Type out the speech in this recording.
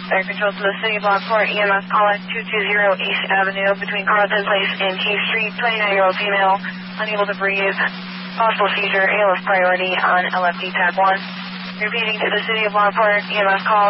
Fire Control to the City of Lockport. EMS call at 220 East Avenue between Carlton Place and Cave Street. 29-year-old female, unable to breathe. Possible seizure, ALS priority on LFD Tab 1. Repeating to the City of Lockport. EMS call